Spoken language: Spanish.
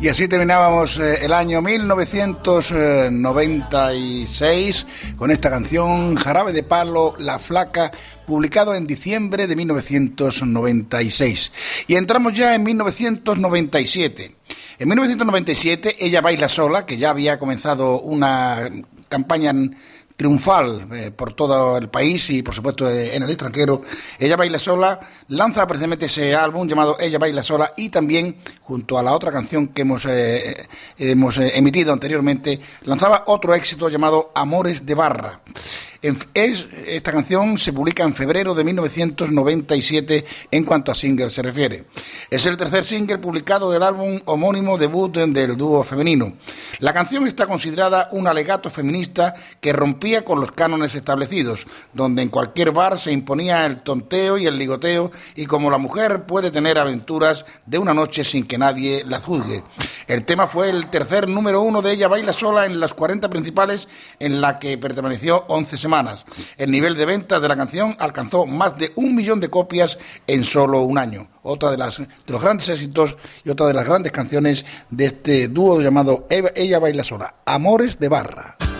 Y así terminábamos el año 1996 con esta canción Jarabe de Palo, La Flaca, publicado en diciembre de 1996. Y entramos ya en 1997. En 1997 Ella Baila Sola, que ya había comenzado una campaña triunfal por todo el país y por supuesto en el extranjero. Ella Baila Sola lanza precisamente ese álbum llamado Ella Baila Sola, y también junto a la otra canción que hemos emitido anteriormente lanzaba otro éxito llamado Amores de Barra. Esta canción se publica en febrero de 1997 en cuanto a single se refiere. Es el tercer single publicado del álbum homónimo debut del dúo femenino. La canción está considerada un alegato feminista que rompía con los cánones establecidos, donde en cualquier bar se imponía el tonteo y el ligoteo, y como la mujer puede tener aventuras de una noche sin que nadie la juzgue. El tema fue el tercer número 1 de Ella Baila Sola en las 40 principales, en la que permaneció 11 semanas. El nivel de ventas de la canción alcanzó más de 1 millón de copias en solo un año. Otra de los grandes éxitos y otra de las grandes canciones de este dúo llamado Ella Baila Sola, Amores de Barra.